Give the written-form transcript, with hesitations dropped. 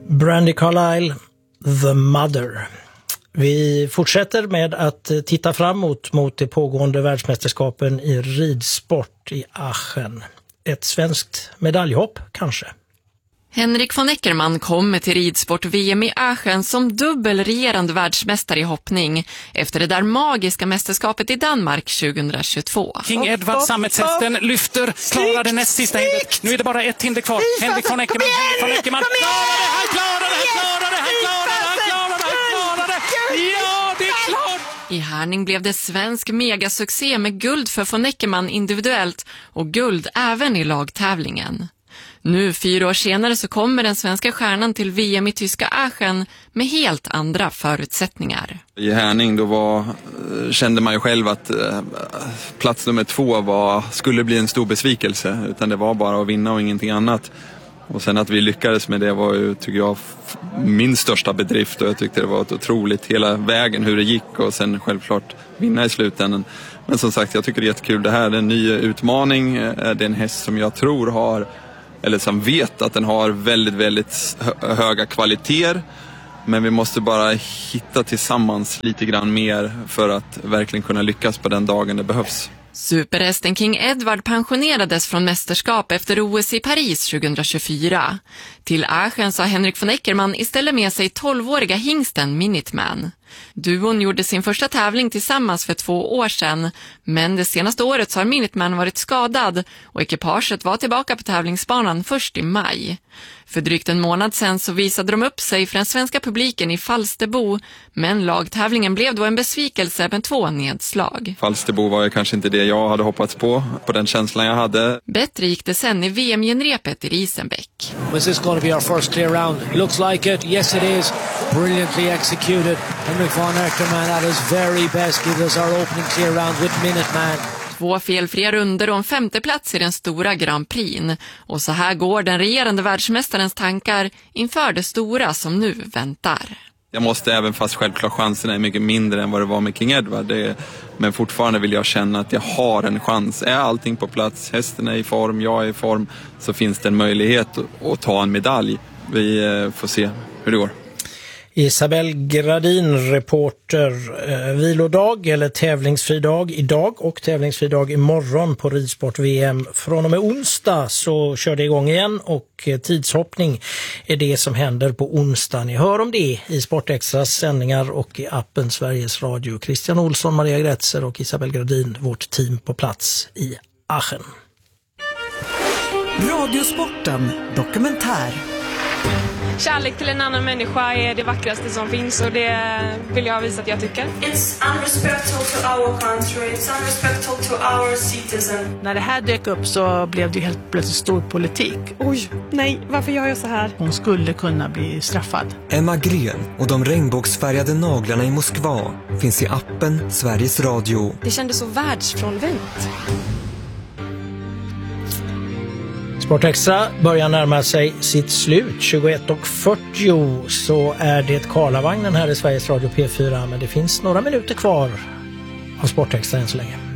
Brandi Carlile, The Mother. Vi fortsätter med att titta framåt mot det pågående världsmästerskapen i ridsport i Aachen. Ett svenskt medaljhopp kanske. Henrik von Eckermann kommer till ridsport-VM i Aachen som dubbelregerande världsmästare i hoppning efter det där magiska mästerskapet i Danmark 2022. King Edward, sammetshästen, lyfter, klarar det näst sista hindret. Nu är det bara ett hinder kvar. Henrik von Eckermann, han klarar det! Ja, det är klart! I Härning blev det svensk megasuccé med guld för von Eckermann individuellt och guld även i lagtävlingen. Nu 4 år senare så kommer den svenska stjärnan till VM i tyska Aachen med helt andra förutsättningar. I Härning då kände man ju själv att plats nummer 2 skulle bli en stor besvikelse, utan det var bara att vinna och ingenting annat. Och sen att vi lyckades med det var ju, tycker jag, min största bedrift, och jag tyckte det var ett otroligt hela vägen hur det gick och sen självklart vinna i slutändan. Men som sagt, jag tycker det är jättekul. Det här är en ny utmaning. Det är en häst som jag tror har, eller som vet att den har väldigt, väldigt höga kvaliteter. Men vi måste bara hitta tillsammans lite grann mer för att verkligen kunna lyckas på den dagen det behövs. Superhästen King Edward pensionerades från mästerskap efter OS i Paris 2024. Till Aachen sa Henrik von Eckermann istället med sig 12-åriga hingsten Minuteman. Duon gjorde sin första tävling tillsammans för 2 år sedan, men det senaste året så har Minuteman varit skadad och ekipaget var tillbaka på tävlingsbanan först i maj. För drygt en månad sedan så visade de upp sig för den svenska publiken i Falsterbo, men lagtävlingen blev då en besvikelse med 2 nedslag. Falsterbo var ju kanske inte det jag hade hoppats på den känslan jag hade. Bättre gick det sen i VM-genrepet i Risenbäck. Was this going to be our first clear round? Looks like it. Yes, it is. Brilliantly executed. Henrik von Eckermann at his very best gives us our opening clear round with Minuteman. 2 felfria runder och en 5:e plats i den stora Grand Prix. Och så här går den regerande världsmästarens tankar inför det stora som nu väntar. Jag måste, även fast självklart chanserna är mycket mindre än vad det var med King Edward. Men fortfarande vill jag känna att jag har en chans. Är allting på plats, hästen är i form, jag är i form, så finns det en möjlighet att ta en medalj. Vi får se hur det går. Isabelle Gradin, reporter. Vilodag eller tävlingsfri dag idag och tävlingsfri dag imorgon på ridsport-VM. Från och med onsdag så kör det igång igen och tidshoppning är det som händer på onsdag. Ni hör om det i Sportextras sändningar och i appen Sveriges Radio. Christian Olsson, Maria Gretzer och Isabelle Gradin, vårt team på plats i Aachen. Radiosporten dokumentär. Kärlek till en annan människa är det vackraste som finns, och det vill jag visa att jag tycker. It's unrespectful to our country, it's unrespectful to our citizen. När det här dök upp så blev det helt plötsligt stor politik. Oj, nej, varför gör jag så här? Hon skulle kunna bli straffad. Emma Gren och de regnbågsfärgade naglarna i Moskva finns i appen Sveriges Radio. Det kändes så världsfrånvänt. Sportextra börjar närma sig sitt slut. 21:40 så är det Karlavagnen här i Sveriges Radio P4, men det finns några minuter kvar av Sportextra än så länge.